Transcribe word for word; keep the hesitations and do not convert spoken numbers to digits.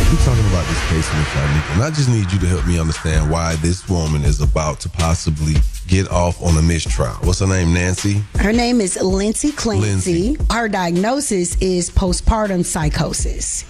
We're talking about this case with Shanika, and I just need you to help me understand why this woman is about to possibly get off on a mistrial. What's her name, Nancy? Her name is Lindsay Clancy. Lindsay. Her diagnosis is postpartum psychosis.